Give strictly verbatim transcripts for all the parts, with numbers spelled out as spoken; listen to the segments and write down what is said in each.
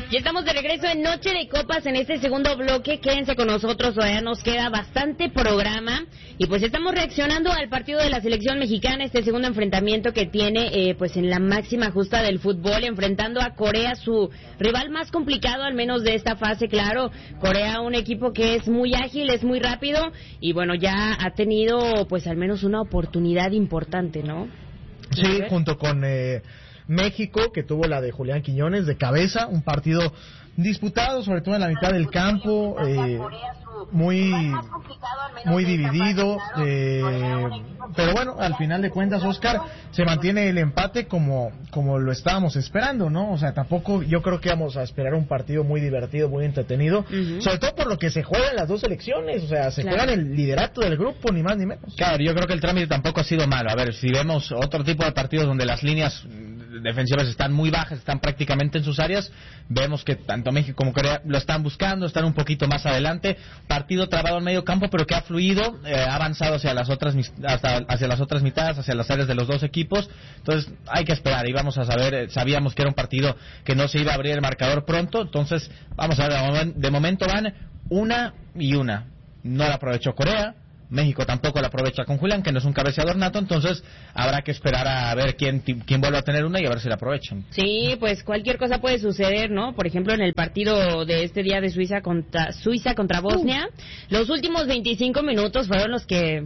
Ya estamos de regreso en Noche de Copas en este segundo bloque. Quédense con nosotros, todavía nos queda bastante programa. Y pues estamos reaccionando al partido de la selección mexicana, este segundo enfrentamiento que tiene eh, pues en la máxima justa del fútbol, enfrentando a Corea, su rival más complicado, al menos de esta fase, claro. Corea, un equipo que es muy ágil, es muy rápido y bueno, ya ha tenido pues al menos una oportunidad importante, ¿no? Sí, junto con eh, México, que tuvo la de Julián Quiñones de cabeza, un partido disputado, sobre todo en la mitad del campo, eh, muy muy dividido, eh, pero bueno, al final de cuentas, Oscar, se mantiene el empate como como lo estábamos esperando, ¿no? O sea, tampoco yo creo que vamos a esperar un partido muy divertido, muy entretenido, uh-huh. sobre todo por lo que se juegan las dos selecciones, o sea, se claro. juegan el liderato del grupo, ni más ni menos. Claro, yo creo que el trámite tampoco ha sido malo. A ver, si vemos otro tipo de partidos donde las líneas defensivas están muy bajas, están prácticamente en sus áreas, vemos que tanto México como Corea lo están buscando, están un poquito más adelante, partido trabado en medio campo, pero que ha fluido, eh, ha avanzado hacia las otras hasta hacia las otras mitades, hacia las áreas de los dos equipos. Entonces hay que esperar y vamos a saber, eh, sabíamos que era un partido que no se iba a abrir el marcador pronto, entonces vamos a ver, de momento van una y una, no la aprovechó Corea, México tampoco la aprovecha con Julián, que no es un cabeceador nato, entonces habrá que esperar a ver quién quién vuelve a tener una y a ver si la aprovechan. Sí, pues cualquier cosa puede suceder, ¿no? Por ejemplo, en el partido de este día de Suiza contra Suiza contra Bosnia, uh. los últimos veinticinco minutos fueron los que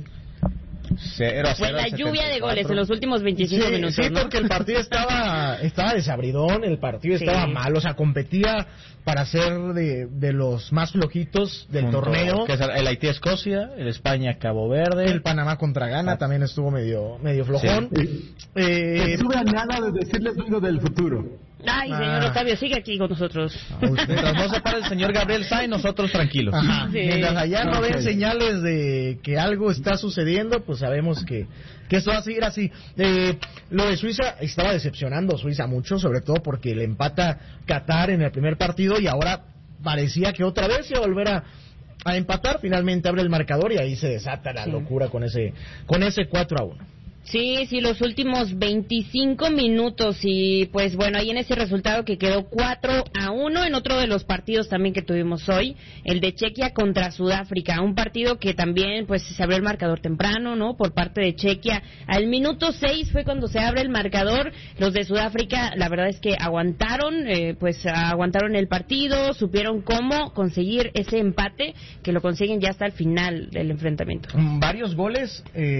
Cero, Fue cero, la setenta y lluvia de cuatro. goles en los últimos veinticinco sí, minutos. Sí, ¿no? porque el partido estaba estaba desabridón, el partido sí. estaba mal, o sea, competía para ser de, de los más flojitos del Junto, torneo. Que es el Haití-Escocia, el España-Cabo Verde. El Panamá contra Ghana ah. también estuvo medio medio flojón. Sí. Eh, Estuve a nada de decirles algo del futuro. Ay, señor ah. Octavio, sigue aquí con nosotros. Mientras no se para el señor Gabriel Sainz, nosotros tranquilos. Ajá. Sí. Mientras allá no ven señales de que algo está sucediendo, pues sabemos que, que esto va a seguir así. Eh, lo de Suiza estaba decepcionando Suiza mucho, sobre todo porque le empata Qatar en el primer partido y ahora parecía que otra vez iba a volver a, a empatar. Finalmente abre el marcador y ahí se desata la sí. locura con ese con ese cuatro a uno. Sí, sí, los últimos veinticinco minutos y pues bueno, ahí en ese resultado que quedó cuatro a uno en otro de los partidos también que tuvimos hoy, el de Chequia contra Sudáfrica, un partido que también pues se abrió el marcador temprano, ¿no? Por parte de Chequia, al minuto seis fue cuando se abre el marcador, los de Sudáfrica la verdad es que aguantaron, eh, pues aguantaron el partido, supieron cómo conseguir ese empate, que lo consiguen ya hasta el final del enfrentamiento. Varios goles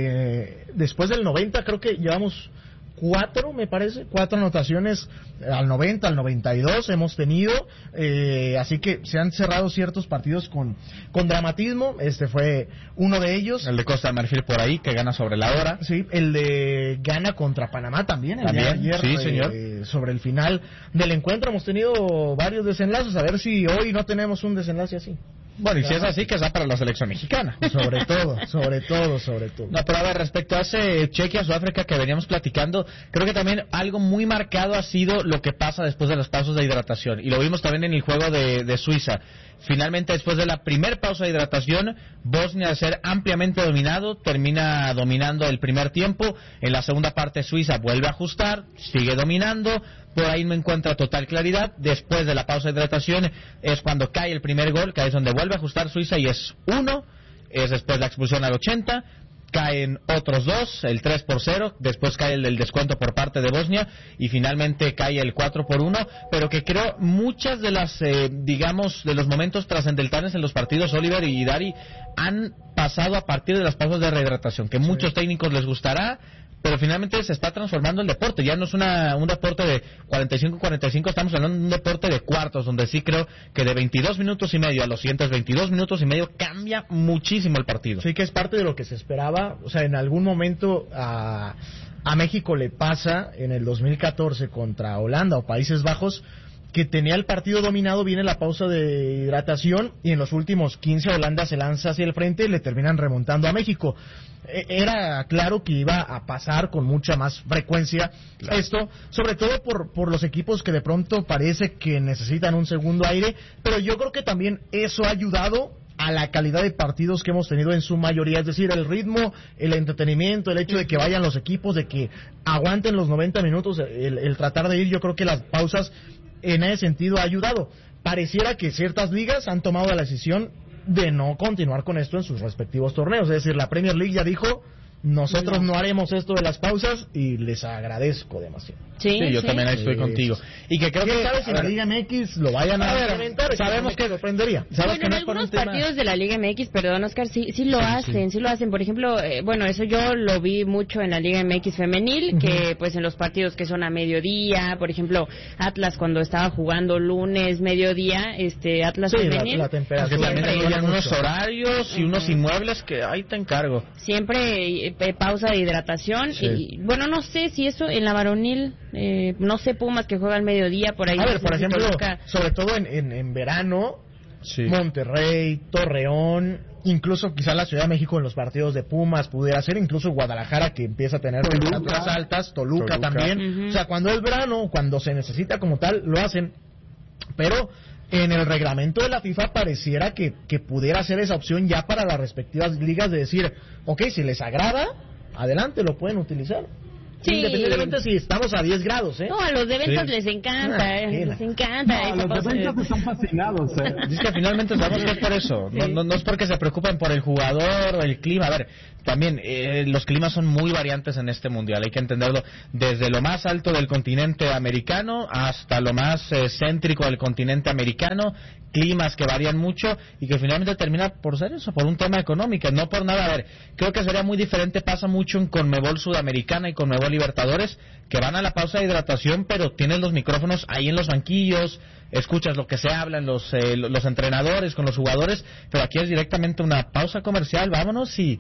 eh, después del noventa, creo que llevamos cuatro, me parece, cuatro anotaciones al noventa, al noventa y dos hemos tenido, eh, así que se han cerrado ciertos partidos con, con dramatismo. Este fue uno de ellos. El de Costa de Marfil por ahí, que gana sobre la hora. Sí, el de Ghana contra Panamá también, el también, de ayer, sí, señor. Eh, sobre el final del encuentro hemos tenido varios desenlaces, a ver si hoy no tenemos un desenlace así. Bueno, y si es así, que sea para la selección mexicana. Sobre todo, sobre todo, sobre todo. No, pero a ver, respecto a ese Chequia, Sudáfrica que veníamos platicando, creo que también algo muy marcado ha sido lo que pasa después de las pausas de hidratación. Y lo vimos también en el juego de, de Suiza. Finalmente, después de la primer pausa de hidratación, Bosnia, de ser ampliamente dominado, termina dominando el primer tiempo. En la segunda parte, Suiza vuelve a ajustar, sigue dominando. Por ahí no encuentra total claridad. Después de la pausa de hidratación es cuando cae el primer gol, que es donde vuelve a ajustar Suiza y es uno. Es después la expulsión al ochenta. Caen otros dos, el tres por cero, después cae el del descuento por parte de Bosnia y finalmente cae el cuatro por uno, pero que creo muchas de las, eh, digamos, de los momentos trascendentales en los partidos, Oliver y Dari, han pasado a partir de las pausas de rehidratación, que muchos sí. técnicos les gustará, pero finalmente se está transformando el deporte, ya no es una un deporte de cuarenta y cinco cuarenta y cinco, estamos hablando de un deporte de cuartos, donde sí creo que de veintidós minutos y medio a los siguientes veintidós minutos y medio cambia muchísimo el partido. Sí, que es parte de lo que se esperaba, o sea, en algún momento a, a México le pasa en el dos mil catorce contra Holanda o Países Bajos, que tenía el partido dominado, viene la pausa de hidratación y en los últimos quince Holanda se lanza hacia el frente y le terminan remontando a México. Era claro que iba a pasar con mucha más frecuencia claro. esto, sobre todo por, por los equipos que de pronto parece que necesitan un segundo aire, pero yo creo que también eso ha ayudado a la calidad de partidos que hemos tenido en su mayoría, es decir, el ritmo, el entretenimiento, el hecho de que vayan los equipos, de que aguanten los noventa minutos, el, el tratar de ir, yo creo que las pausas en ese sentido ha ayudado. Pareciera que ciertas ligas han tomado la decisión de no continuar con esto en sus respectivos torneos. Es decir, la Premier League ya dijo, nosotros no haremos esto de las pausas, y les agradezco demasiado. Sí, sí yo sí. también ahí estoy sí. contigo. Y que creo que sabes si en la Liga M X lo vayan a, a ver, implementar, sabemos que sorprendería. Sabes Bueno, que en no es por algunos un tema... partidos de la Liga M X, perdón, Oscar, sí, sí lo Sí, hacen, sí. sí lo hacen. Por ejemplo, eh, bueno, eso yo lo vi mucho en la Liga M X femenil, uh-huh. que pues en los partidos que son a mediodía, por ejemplo, Atlas cuando estaba jugando lunes, mediodía, este Atlas sí, femenil. La, la temperatura. Que también tenían unos horarios y uh-huh. unos inmuebles que ahí te encargo. Siempre eh, pausa de hidratación. Sí. Y bueno, no sé si eso en la varonil, eh, no sé, Pumas que juega al mediodía, por ahí. A ver, por ejemplo, Toluca. sobre todo en, en, en verano, sí. Monterrey, Torreón, incluso quizá la Ciudad de México en los partidos de Pumas pudiera ser, incluso Guadalajara que empieza a tener temperaturas altas, Toluca, Toluca. también. Uh-huh. O sea, cuando es verano, cuando se necesita como tal, lo hacen. Pero en el reglamento de la FIFA pareciera que, que pudiera ser esa opción ya para las respectivas ligas de decir, ok, si les agrada, adelante, lo pueden utilizar. Sí. Independientemente si estamos a diez grados, ¿eh? No, a los de ventas sí. les encanta, ah, eh, les encanta. No, los de ventas están fascinados, ¿eh? Es que finalmente sabemos que es por eso. Sí. No, no, no es porque se preocupen por el jugador o el clima. A ver, también eh, los climas son muy variantes en este mundial, hay que entenderlo. Desde lo más alto del continente americano hasta lo más eh, céntrico del continente americano, climas que varían mucho y que finalmente termina por ser eso, por un tema económico, no por nada. A ver, creo que sería muy diferente, pasa mucho en Conmebol Sudamericana y Conmebol Libertadores, que van a la pausa de hidratación, pero tienes los micrófonos ahí en los banquillos, escuchas lo que se hablan los, eh, los entrenadores con los jugadores, pero aquí es directamente una pausa comercial, vámonos, y,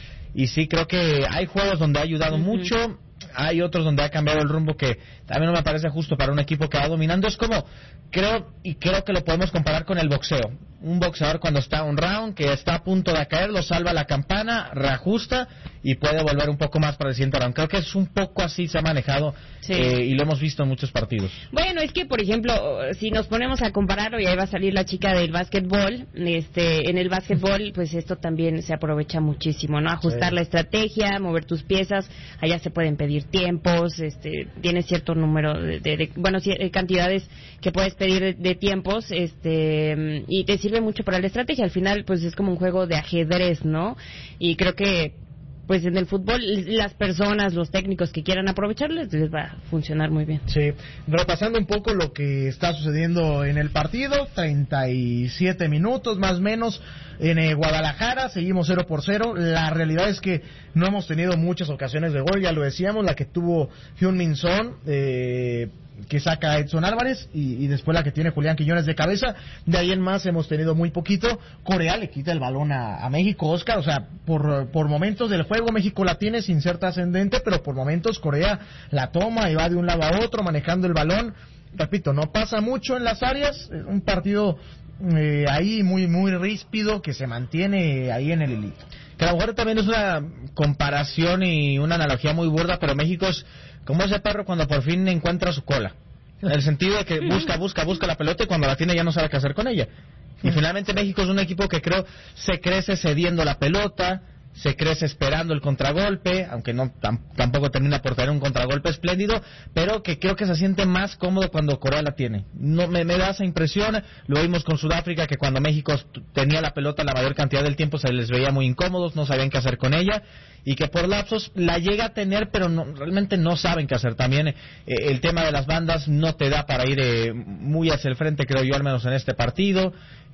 y sí, creo que hay juegos donde ha ayudado uh-huh. mucho, hay otros donde ha cambiado el rumbo que también no me parece justo para un equipo que va dominando. Es como, creo, y creo que lo podemos comparar con el boxeo. Un boxeador cuando está un round, que está a punto de caer, lo salva la campana, reajusta y puede volver un poco más para el siguiente round. Creo que es un poco así se ha manejado sí. eh, y lo hemos visto en muchos partidos. Bueno, es que, por ejemplo, si nos ponemos a compararlo, y ahí va a salir la chica del básquetbol, este, en el básquetbol, pues esto también se aprovecha muchísimo, ¿no? Ajustar sí. la estrategia, mover tus piezas, allá se pueden pedir tiempos, este, tienes cierto número de, de, de bueno, cantidades que puedes pedir de, de tiempos, este, y te sirve mucho para la estrategia. Al final, pues es como un juego de ajedrez, ¿no? Y creo que pues en el fútbol las personas, los técnicos que quieran aprovecharles, les va a funcionar muy bien. Sí, repasando un poco lo que está sucediendo en el partido, treinta y siete minutos más o menos en eh, Guadalajara, seguimos cero por cero, la realidad es que no hemos tenido muchas ocasiones de gol, ya lo decíamos, la que tuvo Heung-min Son, eh, que saca a Edson Álvarez y, y después la que tiene Julián Quiñones de cabeza. De ahí en más hemos tenido muy poquito. Corea le quita el balón a, a México, Oscar, o sea, por, por momentos del juego México la tiene sin ser trascendente, pero por momentos Corea la toma y va de un lado a otro manejando el balón. Repito, no pasa mucho en las áreas, un partido eh, ahí muy muy ríspido que se mantiene ahí en el hilito. Que a lo mejor también es una comparación y una analogía muy burda, pero México es como ese perro cuando por fin encuentra su cola. En el sentido de que busca, busca, busca la pelota y cuando la tiene ya no sabe qué hacer con ella. Y finalmente México es un equipo que creo se crece cediendo la pelota, se crece esperando el contragolpe, aunque no tam, tampoco termina por tener un contragolpe espléndido, pero que creo que se siente más cómodo cuando Corea la tiene. No me, me da esa impresión. Lo vimos con Sudáfrica, que cuando México tenía la pelota la mayor cantidad del tiempo se les veía muy incómodos, no sabían qué hacer con ella, y que por lapsos la llega a tener, pero no, realmente no saben qué hacer. También eh, el tema de las bandas no te da para ir eh, muy hacia el frente, creo yo, al menos en este partido.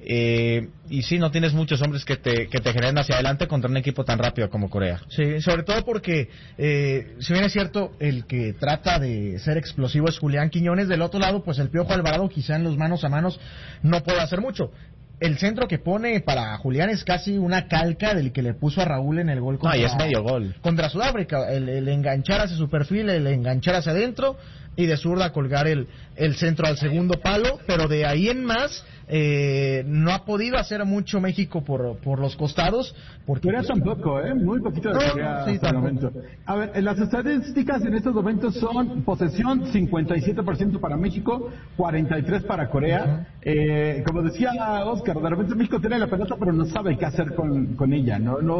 Eh, y sí, no tienes muchos hombres que te, que te generen hacia adelante contra un equipo tan rápido como Corea. Sí, sobre todo porque, eh, si bien es cierto, el que trata de ser explosivo es Julián Quiñones, del otro lado, pues el Piojo Alvarado quizá en los manos a manos no puede hacer mucho. El centro que pone para Julián es casi una calca del que le puso a Raúl en el gol contra, no, y es medio gol. contra Sudáfrica, el, el enganchar hacia su perfil, el enganchar hacia adentro y de zurda colgar el, el centro al segundo palo, pero de ahí en más eh, no ha podido hacer mucho México por, por los costados. Porque Corea tampoco, ¿eh? Muy poquito de Corea no, sí, hasta el momento. A ver, las estadísticas en estos momentos son posesión cincuenta y siete por ciento para México, cuarenta y tres por ciento para Corea. Uh-huh. Eh, como decía Oscar, de repente México tiene la pelota pero no sabe qué hacer con, con ella, ¿no? No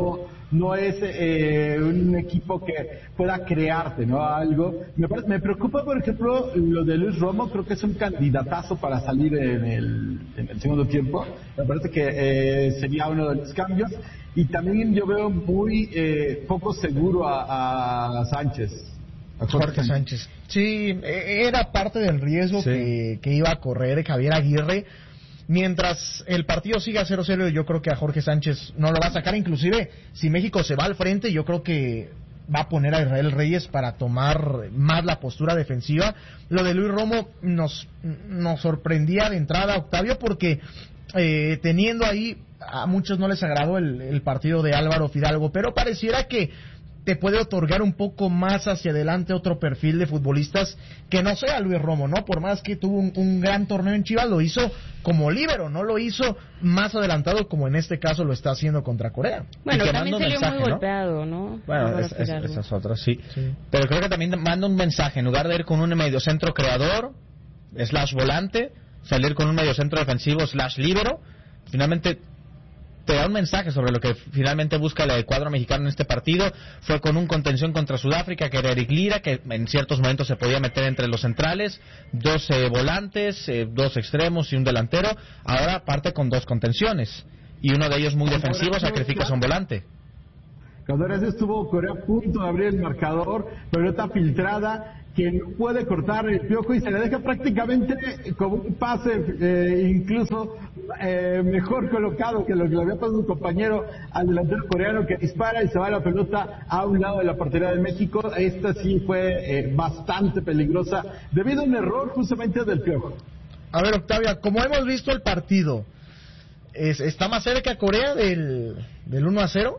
no es eh, un equipo que pueda crearte, ¿no? Algo. Me, parece, me preocupa, por ejemplo, lo de Luis Romo. Creo que es un candidatazo para salir en el, en el segundo tiempo. Me parece que eh, sería uno de los cambios. Y también yo veo muy eh, poco seguro a, a Sánchez. A Jorge Sánchez. Sí, era parte del riesgo sí. que, que iba a correr Javier Aguirre. Mientras el partido siga cero cero, yo creo que a Jorge Sánchez no lo va a sacar. Inclusive, si México se va al frente, yo creo que va a poner a Israel Reyes para tomar más la postura defensiva. Lo de Luis Romo nos, nos sorprendía de entrada, Octavio, porque eh, teniendo ahí, a muchos no les agradó el, el partido de Álvaro Fidalgo, pero pareciera que te puede otorgar un poco más hacia adelante otro perfil de futbolistas que no sea Luis Romo, ¿no? Por más que tuvo un, un gran torneo en Chivas, lo hizo como líbero, no lo hizo más adelantado como en este caso lo está haciendo contra Corea. Bueno, también salió mensaje, muy golpeado, ¿no? Bueno, es, es, esas otras sí. sí. Pero creo que también manda un mensaje, en lugar de ir con un mediocentro creador, slash volante, salir con un mediocentro defensivo, slash líbero, finalmente te da un mensaje sobre lo que finalmente busca el cuadro mexicano en este partido. Fue con un contención contra Sudáfrica, que era Eric Lira, que en ciertos momentos se podía meter entre los centrales, dos eh, volantes, eh, dos extremos y un delantero. Ahora parte con dos contenciones, y uno de ellos muy defensivo, sacrificas a un volante. Cuando ahora estuvo Corea a punto de abrir el marcador, pelota filtrada, que no puede cortar el Piojo y se le deja prácticamente como un pase eh, incluso eh, mejor colocado que lo que le había pasado un compañero al delantero coreano, que dispara y se va la pelota a un lado de la portería de México. Esta sí fue eh, bastante peligrosa debido a un error justamente del Piojo. A ver, Octavia, como hemos visto el partido, ¿es, ¿está más cerca Corea del, del uno a cero?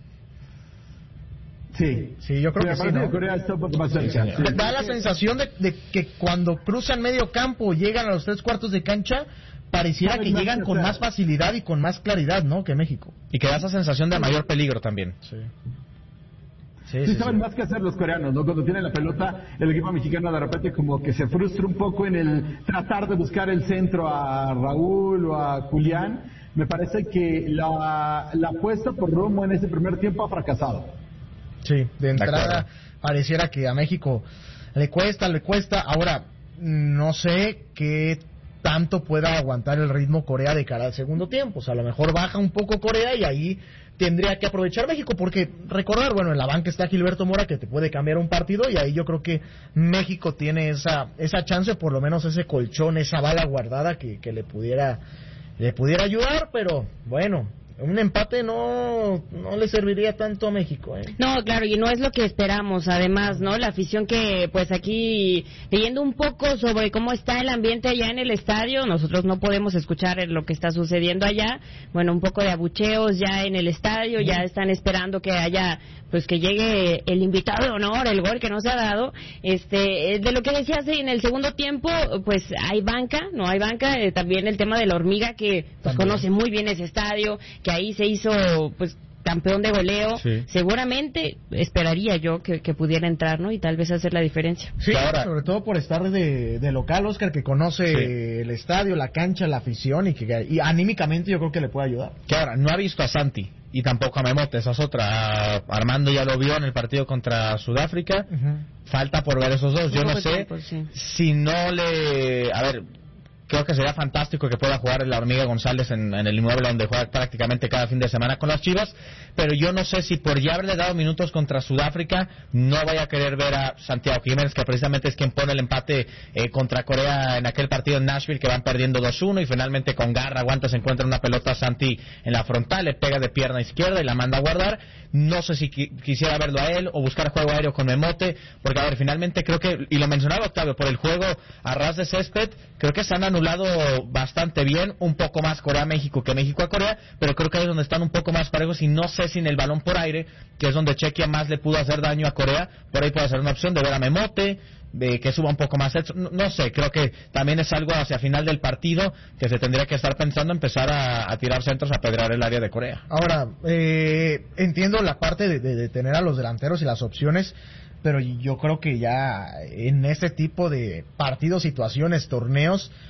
Sí, sí, yo creo sí, que sí, ¿no? Corea está un poco más cerca. Sí, sí. Da la sensación de, de que cuando cruzan medio campo, llegan a los tres cuartos de cancha, pareciera que llegan con más facilidad y con más claridad, ¿no? Que México. Y que da esa sensación de mayor peligro también. Sí. Sí, sí, sí saben sí. más que hacer los coreanos, ¿no? Cuando tienen la pelota, el equipo mexicano de repente como que se frustra un poco en el tratar de buscar el centro a Raúl o a Julián. Me parece que la, la apuesta por Romo en ese primer tiempo ha fracasado. Sí, de entrada pareciera que a México le cuesta, le cuesta. Ahora, no sé qué tanto pueda aguantar el ritmo Corea de cara al segundo tiempo. O sea, a lo mejor baja un poco Corea y ahí tendría que aprovechar México, porque recordar, bueno, en la banca está Gilberto Mora, que te puede cambiar un partido, y ahí yo creo que México tiene esa esa chance, por lo menos ese colchón, esa bala guardada que, que le pudiera le pudiera ayudar, pero bueno, un empate no no le serviría tanto a México, ¿eh? No, claro, y no es lo que esperamos, además, ¿no? La afición que, pues aquí, leyendo un poco sobre cómo está el ambiente allá en el estadio, nosotros no podemos escuchar lo que está sucediendo allá, bueno, un poco de abucheos ya en el estadio, ya están esperando que haya, pues que llegue el invitado de honor, el gol que no se ha dado. Este, de lo que decías en el segundo tiempo, pues hay banca, no hay banca, eh, también el tema de la hormiga, que pues conoce muy bien ese estadio, que ahí se hizo pues campeón de goleo, sí. Seguramente esperaría yo que, que pudiera entrar, ¿no? Y tal vez hacer la diferencia. Sí, ahora, sobre todo por estar de, de local, Oscar, que conoce sí. el estadio, la cancha, la afición, y que y anímicamente yo creo que le puede ayudar. Que ahora, no ha visto a Santi y tampoco a Memote, esa es otra. Armando ya lo vio en el partido contra Sudáfrica. Uh-huh. Falta por ver esos dos. Yo no sé tiempo, sí. si no le... A ver, creo que sería fantástico que pueda jugar la Hormiga González en, en el inmueble donde juega prácticamente cada fin de semana con las Chivas, pero yo no sé si por ya haberle dado minutos contra Sudáfrica no vaya a querer ver a Santiago Jiménez, que precisamente es quien pone el empate eh, contra Corea en aquel partido en Nashville, que van perdiendo dos uno, y finalmente con garra, aguanta, se encuentra una pelota a Santi en la frontal, le pega de pierna izquierda y la manda a guardar. No sé si qui- quisiera verlo a él o buscar juego aéreo con Memote, porque a ver, finalmente creo que, y lo mencionaba Octavio, por el juego a ras de césped, creo que se han anulado bastante bien, un poco más Corea-México que México a Corea, pero creo que ahí es donde están un poco más parejos, y no sé si en el balón por aire, que es donde Chequia más le pudo hacer daño a Corea, por ahí puede ser una opción de ver a Memote, de que suba un poco más, no, no sé, creo que también es algo hacia final del partido que se tendría que estar pensando, empezar a, a tirar centros, a pedrar el área de Corea. Ahora, eh, entiendo la parte de, de, de tener a los delanteros y las opciones, pero yo creo que ya en este tipo de partidos, situaciones, torneos,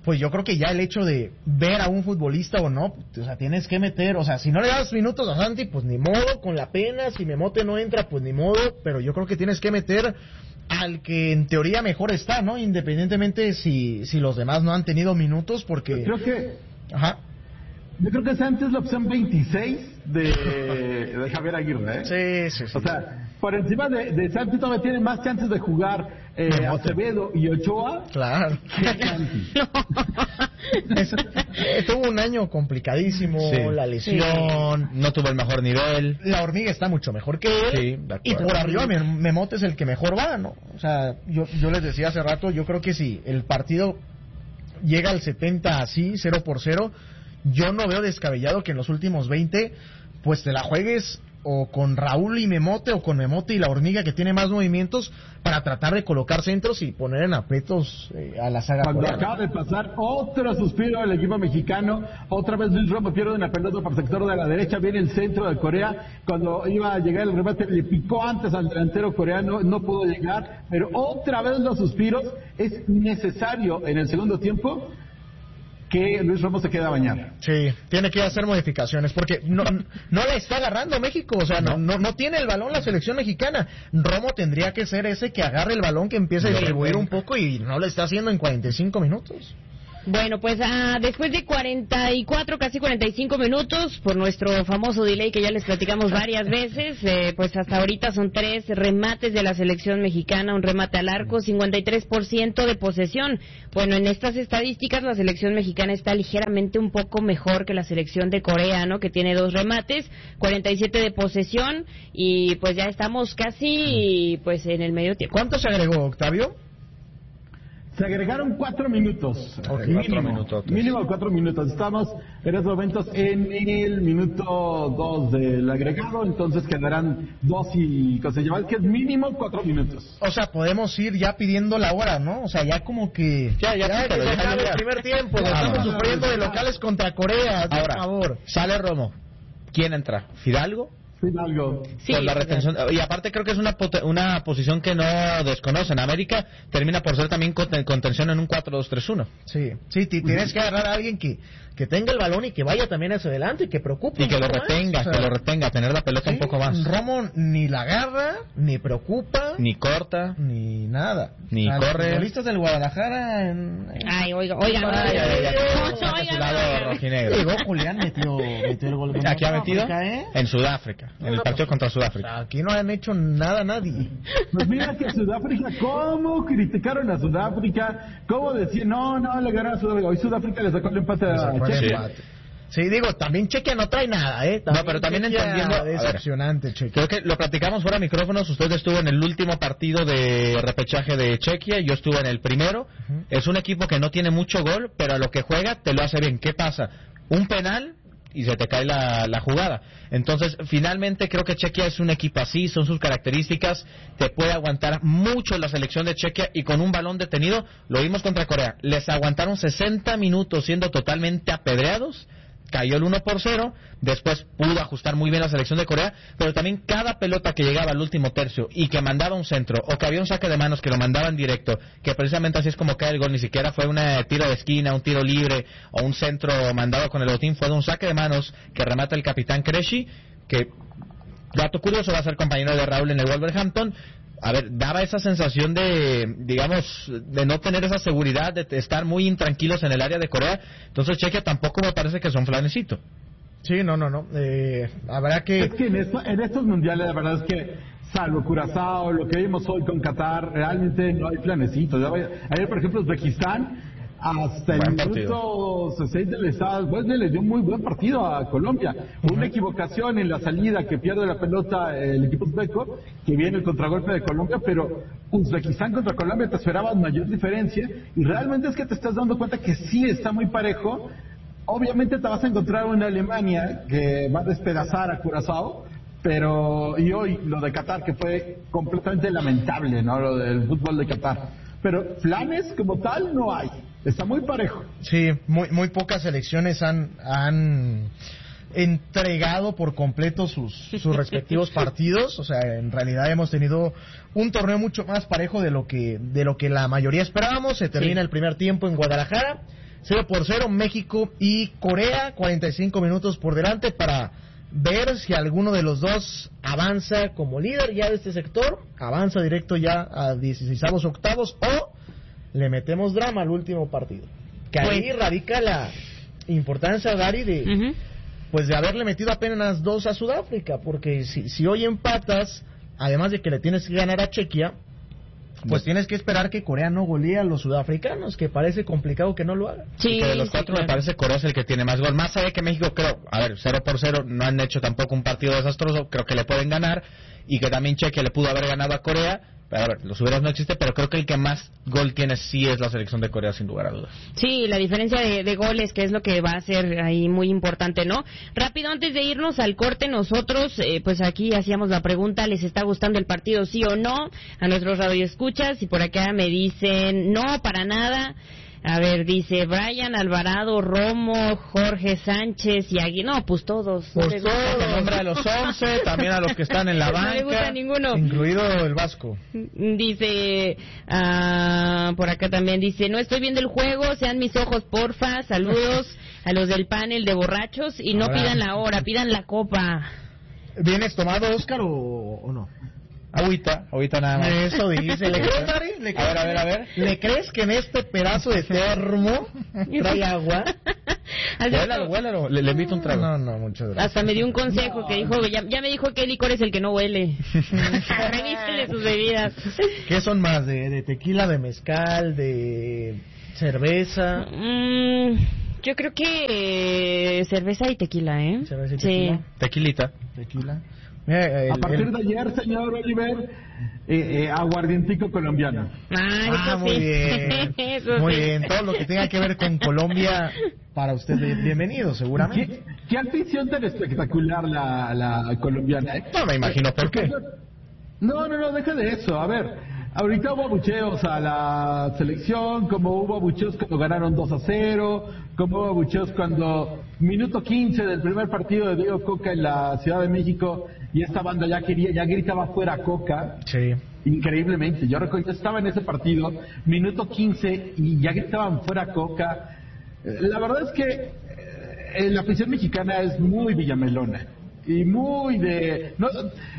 pues yo creo que ya el hecho de ver a un futbolista o no, o sea, tienes que meter, o sea, si no le das minutos a Santi, pues ni modo, con la pena, si Memote no entra, pues ni modo, pero yo creo que tienes que meter al que en teoría mejor está, ¿no? Independientemente si, si los demás no han tenido minutos, porque... Creo que... Ajá. Yo creo que Santi es la opción veintiséis de, de Javier Aguirre, ¿eh? Sí, sí, sí. O sea, por encima de, de Santi todavía tiene más chances de jugar eh, Acevedo y Ochoa. Claro. Que Santi. Es, eh, tuvo un año complicadísimo, Sí. la lesión, Sí. No tuvo el mejor nivel. la hormiga está mucho mejor que él, Sí, de y acuerdo. por arriba Mem- Memote es el que mejor va, ¿no? O sea, yo, yo les decía hace rato, yo creo que si el partido llega al setenta así, cero por cero, yo no veo descabellado que en los últimos veinte, pues te la juegues o con Raúl y Memote o con Memote y la hormiga que tiene más movimientos para tratar de colocar centros y poner en aprietos eh, a la saga Cuando coreana. acaba de pasar otro suspiro del equipo mexicano, otra vez Luis Romo pierde una pelota por sector de la derecha, viene el centro de Corea, cuando iba a llegar el remate le picó antes al delantero coreano, no pudo llegar, pero otra vez los suspiros. Es necesario en el segundo tiempo que Luis Romo se quede a bañar. Sí, tiene que hacer modificaciones porque no, no la está agarrando México, o sea, no, no, no tiene el balón la selección mexicana. Romo tendría que ser ese que agarre el balón, que empiece a distribuir un poco y no lo está haciendo en cuarenta y cinco minutos. Bueno, pues ah, después de cuarenta y cuatro, casi cuarenta y cinco minutos, por nuestro famoso delay que ya les platicamos varias veces, eh, pues hasta ahorita son tres remates de la selección mexicana, un remate al arco, cincuenta y tres por ciento de posesión. Bueno, en estas estadísticas la selección mexicana está ligeramente un poco mejor que la selección de Corea, ¿no? Que tiene dos remates, cuarenta y siete de posesión, y pues ya estamos casi pues en el medio tiempo. ¿Cuánto se agregó, Octavio? Se agregaron cuatro minutos. Ok, mínimo, cuatro minutos. mínimo cuatro minutos. Estamos en estos momentos en el minuto dos del agregado, entonces quedarán dos y cosa llevar, que es mínimo cuatro minutos. O sea, podemos ir ya pidiendo la hora, ¿no? O sea, ya como que... Ya, ya, que quítalo, se ya, acabe ya. el primer tiempo, Ya, estamos vámonos. sufriendo de locales contra Corea, por Ahora, favor. sale Romo. ¿Quién entra? ¿Fidalgo? Fidalgo. Sí, Por la retención. Y aparte creo que es una pot- una posición que no desconocen. América termina por ser también conten- contención en un cuatro dos tres uno. Sí, sí, ti- tienes que agarrar a alguien que, que tenga el balón y que vaya también hacia adelante y que preocupe. Y que un lo poco más. retenga, O sea, que lo retenga, tener la pelota sí, un poco más. Romo ni la agarra, ni preocupa, Ni corta. ni nada. Ni O sea, los corre. futbolistas del Guadalajara en... en- Ay, oiga, oiga, Ay, oiga, ay, ay, ay, Saca oiga, su lado oiga. rojinegro. Llegó Julián, metió, metió el gol. Aquí ha metido África, ¿eh? en Sudáfrica, en el No, partido pues, contra o sea, Sudáfrica. aquí no han hecho nada nadie. Pues mira que Sudáfrica, ¿cómo criticaron a Sudáfrica? ¿Cómo decían? No, no, le ganaron a Sudáfrica. Hoy Sudáfrica le sacó el empate a Sacó el sí. Chequia. empate. Sí, digo, también Chequia no trae nada, ¿eh? No, pero también Chequia entendiendo- a ver. Decepcionante, Chequia. Creo que lo platicamos fuera de micrófonos. Usted estuvo en el último partido de repechaje de Chequia, yo estuve en el primero. Ujú. Es un equipo que no tiene mucho gol, pero a lo que juega te lo hace bien. ¿Qué pasa? Un penal y se te cae la, la jugada. Entonces, finalmente creo que Chequia es un equipo así, son sus características, te puede aguantar mucho la selección de Chequia y con un balón detenido, lo vimos contra Corea, les aguantaron sesenta minutos siendo totalmente apedreados. Cayó el uno por cero, después pudo ajustar muy bien la selección de Corea, pero también cada pelota que llegaba al último tercio y que mandaba un centro, o que había un saque de manos que lo mandaban directo, que precisamente así es como cae el gol, ni siquiera fue un tiro de esquina, un tiro libre, o un centro mandado con el botín, fue de un saque de manos que remata el capitán Creshi, que, dato curioso, va a ser compañero de Raúl en el Wolverhampton. A ver, daba esa sensación de, digamos, de no tener esa seguridad, de estar muy intranquilos en el área de Corea. Entonces Chequia tampoco me parece que son flanecito. Sí, no, no, no. Eh, habrá que... Es que en, esto- en estos mundiales la verdad es que, salvo Curazao, lo que vimos hoy con Qatar, realmente no hay planecitos. Ayer, por ejemplo, Uzbekistán, hasta el Buen minuto partido. sesenta le, estaba, pues, le dio muy buen partido a Colombia. Una equivocación en la salida que pierde la pelota el equipo uzbeco, que viene el contragolpe de Colombia, pero Uzbekistán contra Colombia te esperabas mayor diferencia y realmente es que te estás dando cuenta que sí está muy parejo. Obviamente te vas a encontrar una Alemania que va a despedazar a Curazao, pero y hoy lo de Qatar que fue completamente lamentable, ¿no? Lo del fútbol de Qatar. Pero planes como tal no hay. Está muy parejo. Sí, muy, muy pocas selecciones han, han entregado por completo sus, sus respectivos partidos. O sea, en realidad hemos tenido un torneo mucho más parejo de lo que, de lo que la mayoría esperábamos. Se termina Sí. el primer tiempo en Guadalajara. cero por cero México y Corea, cuarenta y cinco minutos por delante para ver si alguno de los dos avanza como líder ya de este sector, avanza directo ya a dieciseisavos octavos, o le metemos drama al último partido. Que ahí pues radica la importancia, Gary, de, uh-huh. pues de haberle metido apenas dos a Sudáfrica, porque si, si hoy empatas, además de que le tienes que ganar a Chequia, pues tienes que esperar que Corea no golee a los sudafricanos, que parece complicado que no lo haga. Sí, que de los cuatro sí, claro. me parece Corea es el que tiene más gol. Más allá de que México, creo, a ver, cero por cero, no han hecho tampoco un partido desastroso, creo que le pueden ganar, y que también Chequia le pudo haber ganado a Corea. A ver, los hubieras no existe, pero creo que el que más gol tiene sí es la selección de Corea, sin lugar a dudas. Sí, la diferencia de, de goles, que es lo que va a ser ahí muy importante, ¿no? Rápido, antes de irnos al corte, nosotros, eh, pues aquí hacíamos la pregunta, ¿les está gustando el partido, sí o no? A nuestros radioescuchas, y por acá me dicen, no, para nada. A ver, dice Brian Alvarado, Romo, Jorge Sánchez y Agui. No, pues todos. Pues todos, nombra a los once, también a los que están en la banca. No le gusta ninguno. Incluido el Vasco. Dice, uh, por acá también dice, no estoy viendo el juego, sean mis ojos, porfa. Saludos a los del panel de borrachos y no Ahora. pidan la hora, pidan la copa. ¿Vienes tomado, Oscar, o, o no? Agüita, agüita nada más. Eso dice. ¿Le crees, Dari? ¿Le crees? A ver, a ver, a ver. ¿Le crees que en este pedazo de termo trae agua? Huélalo, huélalo. Le, le invito un trago. No, no, muchas gracias. Hasta me dio un consejo no. que dijo, ya, ya me dijo que el licor es el que no huele. Revísele sus bebidas. ¿Qué son más? ¿De, de tequila, de mezcal, de cerveza? Mm, yo creo que eh, cerveza y tequila, ¿eh? Cerveza y tequila. Sí. Tequilita. Tequila. Eh, el, a partir el... de ayer, señor Oliver, eh, eh, aguardientico colombiano. Ah, ah muy sí. bien, eso muy sí. bien. Todo lo que tenga que ver con Colombia, para usted bienvenido, seguramente. ¿Qué, qué afición tan espectacular la, la colombiana? ¿eh? No me imagino por qué. No, no, no, deja de eso. A ver, ahorita hubo abucheos a la selección, como hubo abucheos cuando ganaron dos a cero, como hubo abucheos cuando minuto quince del primer partido de Diego Coca en la Ciudad de México y esta banda ya quería, ya gritaba fuera Coca. Sí. Increíblemente. Yo recuerdo, yo estaba en ese partido, minuto quince, y ya gritaban fuera Coca. La verdad es que eh, la afición mexicana es muy villamelona. Y muy de... No,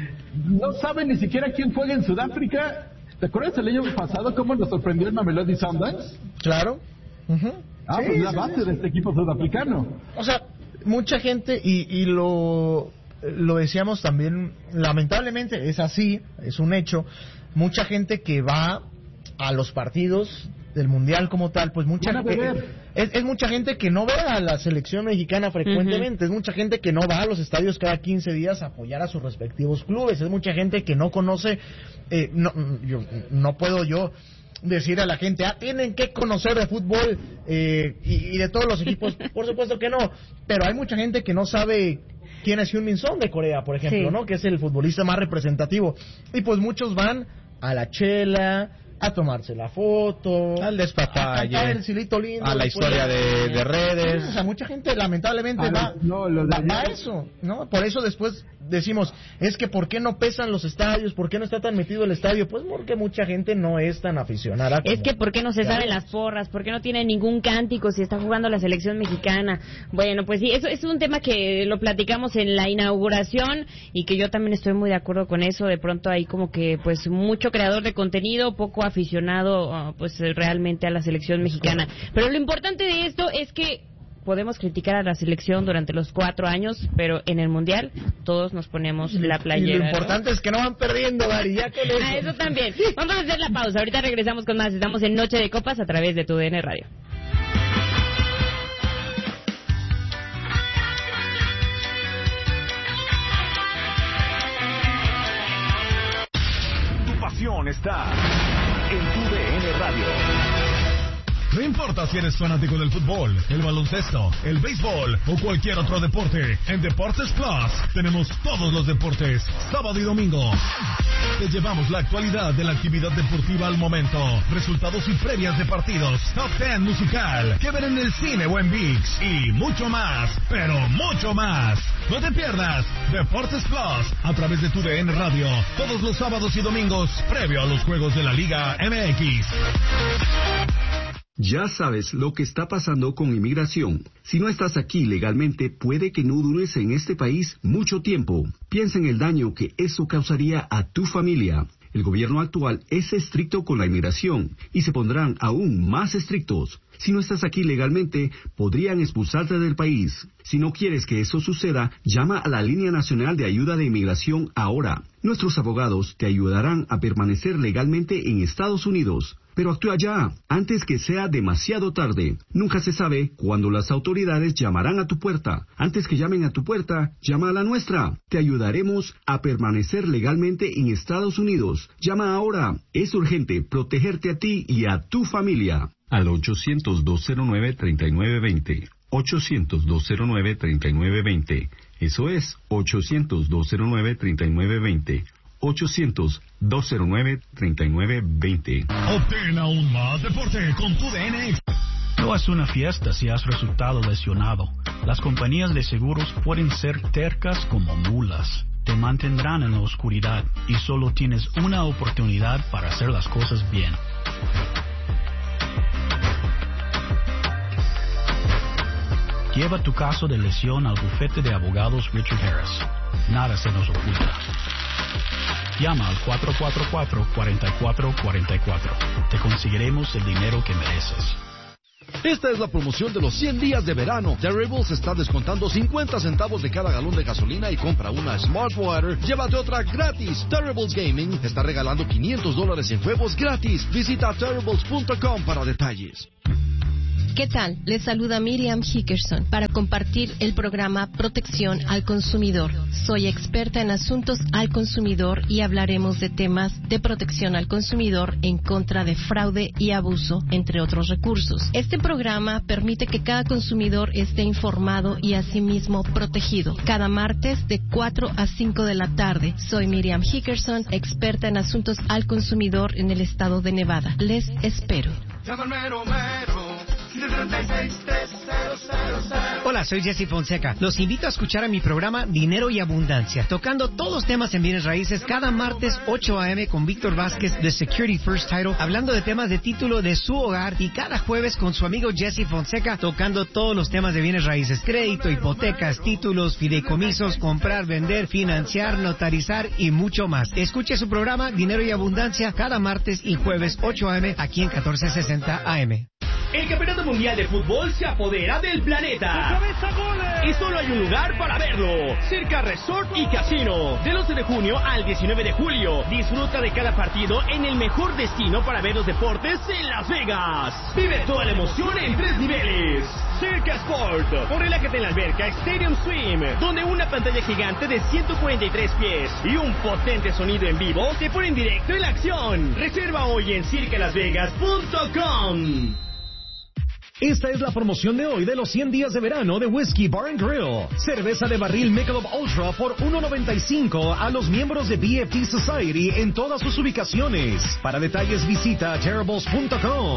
no saben ni siquiera quién juega en Sudáfrica. ¿Te acuerdas el año pasado cómo nos sorprendió el Mamelodi Sundowns? Claro. Uh-huh. Ah, sí, pues la sí, base sí. de este equipo sudafricano. O sea, mucha gente, y, y lo, lo decíamos también, lamentablemente es así, es un hecho, mucha gente que va a los partidos del Mundial como tal, pues mucha eh, es, es mucha gente que no ve a la selección mexicana frecuentemente, uh-huh. es mucha gente que no va a los estadios cada quince días a apoyar a sus respectivos clubes, es mucha gente que no conoce, eh, no, yo, no puedo yo decir a la gente, ah, tienen que conocer de fútbol eh, y, y de todos los equipos, por supuesto que no, pero hay mucha gente que no sabe quién es Heung-min Son de Corea, por ejemplo, sí. ¿no? Que es el futbolista más representativo, y pues muchos van a la chela, a tomarse la foto, al despapalle, a el silito lindo, a la historia de, de redes. O sea, mucha gente lamentablemente ah, va, no, lo de va, va a eso, ¿no? Por eso después decimos, es que ¿por qué no pesan los estadios? ¿Por qué no está tan metido el estadio? Pues porque mucha gente no es tan aficionada. Es que ¿por qué no se saben las porras? ¿Por qué no tiene ningún cántico si está jugando la selección mexicana? Bueno, pues sí, eso es un tema que lo platicamos en la inauguración y que yo también estoy muy de acuerdo con eso. De pronto hay como que pues mucho creador de contenido, poco aficionado uh, pues realmente a la selección mexicana. Pero lo importante de esto es que podemos criticar a la selección durante los cuatro años, pero en el Mundial todos nos ponemos la playera. Y lo importante, ¿no?, es que no van perdiendo, Dari, ya con eso. Ah, eso también. Vamos a hacer la pausa. Ahorita regresamos con más. Estamos en Noche de Copas a través de tu D N Radio. Tu pasión está en tu D N Radio. No importa si eres fanático del fútbol, el baloncesto, el béisbol o cualquier otro deporte, en Deportes Plus tenemos todos los deportes, sábado y domingo. Te llevamos la actualidad de la actividad deportiva al momento, resultados y previas de partidos, top ten musical, que ver en el cine o en ViX y mucho más, pero mucho más. No te pierdas Deportes Plus a través de tu D N Radio, todos los sábados y domingos, previo a los juegos de la Liga M X. Ya sabes lo que está pasando con inmigración. Si no estás aquí legalmente, puede que no dures en este país mucho tiempo. Piensa en el daño que eso causaría a tu familia. El gobierno actual es estricto con la inmigración y se pondrán aún más estrictos. Si no estás aquí legalmente, podrían expulsarte del país. Si no quieres que eso suceda, llama a la Línea Nacional de Ayuda de Inmigración ahora. Nuestros abogados te ayudarán a permanecer legalmente en Estados Unidos. Pero actúa ya, antes que sea demasiado tarde. Nunca se sabe cuándo las autoridades llamarán a tu puerta. Antes que llamen a tu puerta, llama a la nuestra. Te ayudaremos a permanecer legalmente en Estados Unidos. Llama ahora. Es urgente protegerte a ti y a tu familia. Al ochocientos, dos cero nueve, treinta y nueve veinte. ochocientos, dos cero nueve, treinta y nueve veinte. Eso es ochocientos, dos cero nueve, treinta y nueve veinte. ochocientos, dos cero nueve, treinta y nueve veinte. Obtén aún más deporte con tu D N. No es una fiesta si has resultado lesionado. Las compañías de seguros pueden ser tercas como mulas. Te mantendrán en la oscuridad y solo tienes una oportunidad para hacer las cosas bien. Lleva tu caso de lesión al bufete de abogados Richard Harris. Nada se nos oculta. Llama al cuatro cuatro cuatro, cuatro cuatro cuatro cuatro. Te conseguiremos el dinero que mereces. Esta es la promoción de los cien días de verano. Terribles está descontando cincuenta centavos de cada galón de gasolina y compra una Smart Water, llévate otra gratis. Terribles Gaming está regalando quinientos dólares en juegos gratis. Visita terribles punto com para detalles. ¿Qué tal? Les saluda Miriam Hickerson para compartir el programa Protección al Consumidor. Soy experta en asuntos al consumidor y hablaremos de temas de protección al consumidor en contra de fraude y abuso, entre otros recursos. Este programa permite que cada consumidor esté informado y asimismo protegido. Cada martes de cuatro a cinco de la tarde. Soy Miriam Hickerson, experta en asuntos al consumidor en el estado de Nevada. Les espero. Hola, soy Jesse Fonseca. Los invito a escuchar a mi programa Dinero y Abundancia, tocando todos los temas en bienes raíces cada martes ocho a eme con Víctor Vázquez de Security First Title, hablando de temas de título de su hogar, y cada jueves con su amigo Jesse Fonseca tocando todos los temas de bienes raíces: crédito, hipotecas, títulos, fideicomisos, comprar, vender, financiar, notarizar y mucho más. Escuche su programa Dinero y Abundancia cada martes y jueves ocho a eme aquí en catorce sesenta A M. El Campeonato Mundial de Fútbol se apodera del planeta. Y solo hay un lugar para verlo: Circa Resort y Casino. Del once de junio al diecinueve de julio. Disfruta de cada partido en el mejor destino para ver los deportes en Las Vegas. Vive toda la emoción en tres niveles. Circa Sport. O relájate en la alberca Stadium Swim, donde una pantalla gigante de ciento cuarenta y tres pies y un potente sonido en vivo te ponen directo en la acción. Reserva hoy en circa las vegas punto com. Esta es la promoción de hoy de los cien días de verano de Whiskey Bar and Grill. Cerveza de barril Michelob Ultra por uno noventa y cinco a los miembros de B F T Society en todas sus ubicaciones. Para detalles visita terribles punto com.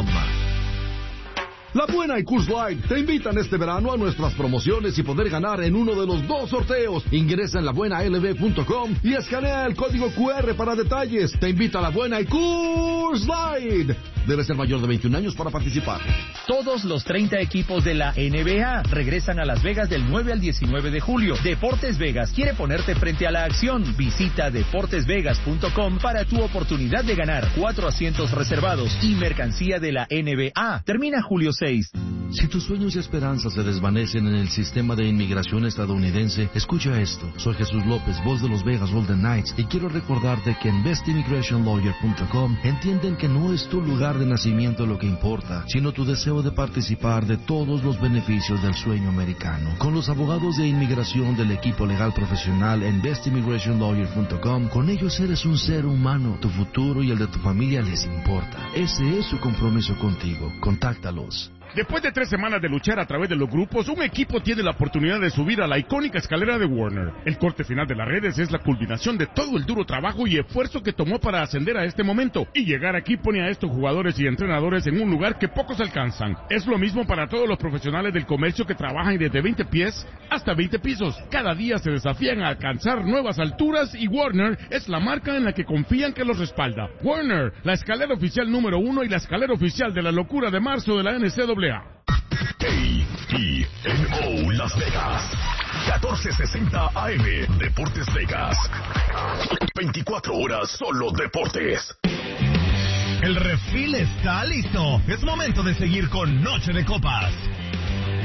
La Buena y Coors Light te invitan este verano a nuestras promociones y poder ganar en uno de los dos sorteos. Ingresa en la buena l b punto com y escanea el código cu erre para detalles. Te invita a La Buena y Coors Light. Debes ser mayor de veintiún años para participar. Todos los treinta equipos de la N B A regresan a Las Vegas del nueve al diecinueve de julio. Deportes Vegas quiere ponerte frente a la acción. Visita deportes vegas punto com para tu oportunidad de ganar cuatro asientos reservados y mercancía de la N B A. Termina julio seis. Si tus sueños y esperanzas se desvanecen en el sistema de inmigración estadounidense, escucha esto. Soy Jesús López, voz de los Vegas Golden Knights, y quiero recordarte que en best immigration lawyer punto com entienden que no es tu lugar de nacimiento lo que importa, sino tu deseo de participar de todos los beneficios del sueño americano. Con los abogados de inmigración del equipo legal profesional en best immigration lawyer punto com, con ellos eres un ser humano. Tu futuro y el de tu familia les importa. Ese es su compromiso contigo. Contáctalos. Después de tres semanas de luchar a través de los grupos, un equipo tiene la oportunidad de subir a la icónica escalera de Warner. El corte final de las redes es la culminación de todo el duro trabajo y esfuerzo que tomó para ascender a este momento. Y llegar aquí pone a estos jugadores y entrenadores en un lugar que pocos alcanzan. Es lo mismo para todos los profesionales del comercio que trabajan desde veinte pies hasta veinte pisos. Cada día se desafían a alcanzar nuevas alturas y Warner es la marca en la que confían que los respalda. Warner, la escalera oficial número uno y la escalera oficial de la locura de marzo de la N C A A. A E N O Las Vegas, catorce sesenta A M, Deportes Vegas. veinticuatro horas solo deportes. El refil está listo. Es momento de seguir con Noche de Copas.